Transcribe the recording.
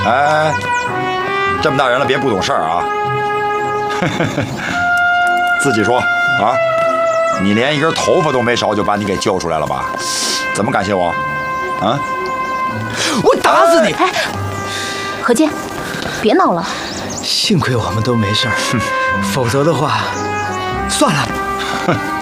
哎，这么大人了，别不懂事儿啊！自己说啊，你连一根头发都没少，就把你给救出来了吧？怎么感谢我？啊！ 我打死你！ 哎，何健，别闹了。 幸亏我们都没事儿，否则的话，算了。